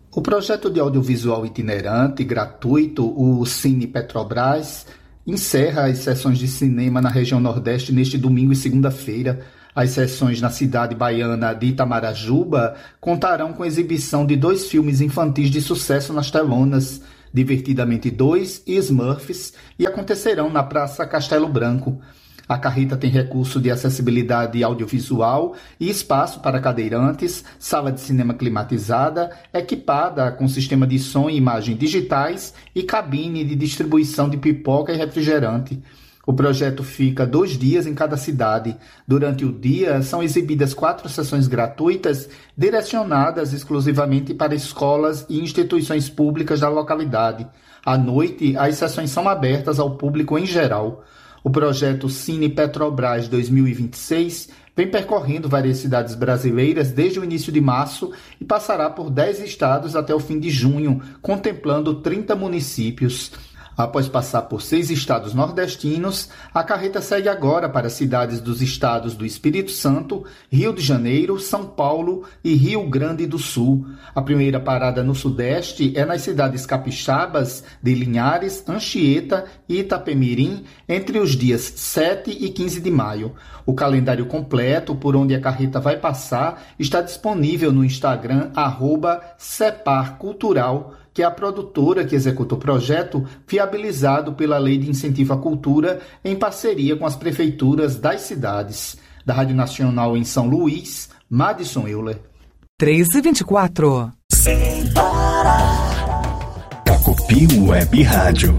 O projeto de audiovisual itinerante gratuito, o Cine Petrobras, encerra as sessões de cinema na região Nordeste neste domingo e segunda-feira. As sessões na cidade baiana de Itamarajuba contarão com exibição de 2 filmes infantis de sucesso nas telonas, Divertidamente 2 e Smurfs, e acontecerão na Praça Castelo Branco. A carreta tem recurso de acessibilidade audiovisual e espaço para cadeirantes, sala de cinema climatizada, equipada com sistema de som e imagem digitais e cabine de distribuição de pipoca e refrigerante. O projeto fica 2 dias em cada cidade. Durante o dia, são exibidas 4 sessões gratuitas direcionadas exclusivamente para escolas e instituições públicas da localidade. À noite, as sessões são abertas ao público em geral. O projeto Cine Petrobras 2026 vem percorrendo várias cidades brasileiras desde o início de março e passará por 10 estados até o fim de junho, contemplando 30 municípios. Após passar por 6 estados nordestinos, a carreta segue agora para cidades dos estados do Espírito Santo, Rio de Janeiro, São Paulo e Rio Grande do Sul. A primeira parada no Sudeste é nas cidades capixabas de Linhares, Anchieta e Itapemirim, entre os dias 7 e 15 de maio. O calendário completo por onde a carreta vai passar está disponível no Instagram @separcultural, que é a produtora que executa o projeto, viabilizado pela Lei de Incentivo à Cultura, em parceria com as prefeituras das cidades. Da Rádio Nacional em São Luís, Madison Euler. 3h24. Sem parar. Pacopi Web Rádio.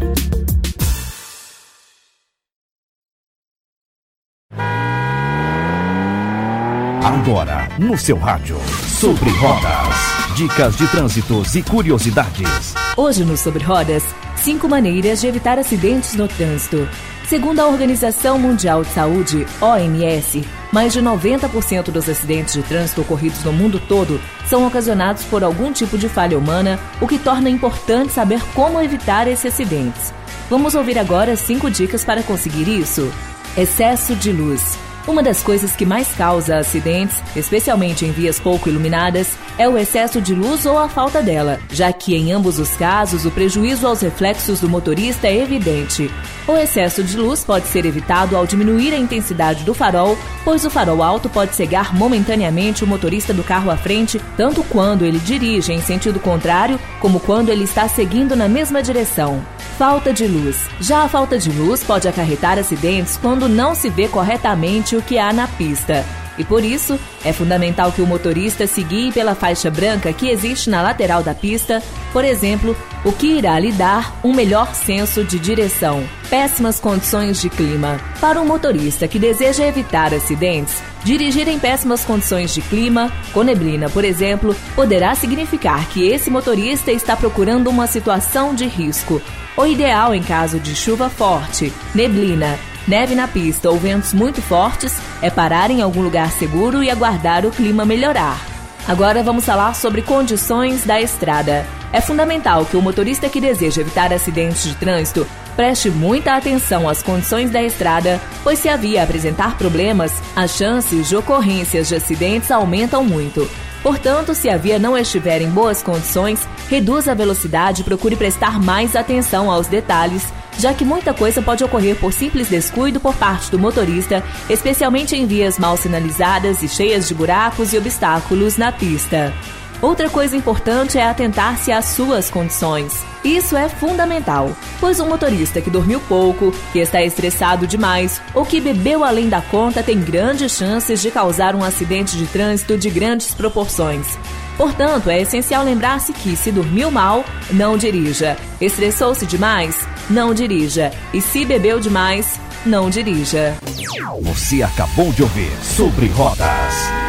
Agora, no seu rádio, Sobre Rodas. Dicas de trânsitos e curiosidades. Hoje no Sobre Rodas, 5 maneiras de evitar acidentes no trânsito. Segundo a Organização Mundial de Saúde, OMS, mais de 90% dos acidentes de trânsito ocorridos no mundo todo são ocasionados por algum tipo de falha humana, o que torna importante saber como evitar esses acidentes. Vamos ouvir agora 5 dicas para conseguir isso. Excesso de luz. Uma das coisas que mais causa acidentes, especialmente em vias pouco iluminadas, é o excesso de luz ou a falta dela, já que em ambos os casos o prejuízo aos reflexos do motorista é evidente. O excesso de luz pode ser evitado ao diminuir a intensidade do farol, pois o farol alto pode cegar momentaneamente o motorista do carro à frente, tanto quando ele dirige em sentido contrário, como quando ele está seguindo na mesma direção. Falta de luz. Já a falta de luz pode acarretar acidentes quando não se vê corretamente o que há na pista. E por isso, é fundamental que o motorista se guie pela faixa branca que existe na lateral da pista, por exemplo, o que irá lhe dar um melhor senso de direção. Péssimas condições de clima. Para um motorista que deseja evitar acidentes, dirigir em péssimas condições de clima, com neblina, por exemplo, poderá significar que esse motorista está procurando uma situação de risco. O ideal em caso de chuva forte, neblina, neve na pista ou ventos muito fortes é parar em algum lugar seguro e aguardar o clima melhorar. Agora vamos falar sobre condições da estrada. É fundamental que o motorista que deseja evitar acidentes de trânsito preste muita atenção às condições da estrada, pois se a via apresentar problemas, as chances de ocorrências de acidentes aumentam muito. Portanto, se a via não estiver em boas condições, reduza a velocidade e procure prestar mais atenção aos detalhes, já que muita coisa pode ocorrer por simples descuido por parte do motorista, especialmente em vias mal sinalizadas e cheias de buracos e obstáculos na pista. Outra coisa importante é atentar-se às suas condições. Isso é fundamental, pois um motorista que dormiu pouco, que está estressado demais ou que bebeu além da conta tem grandes chances de causar um acidente de trânsito de grandes proporções. Portanto, é essencial lembrar-se que, se dormiu mal, não dirija. Estressou-se demais? Não dirija. E se bebeu demais, não dirija. Você acabou de ouvir Sobre Rodas.